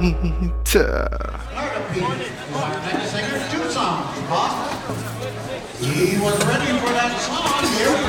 Singer 2 songs, boss. He was ready for that song. Here we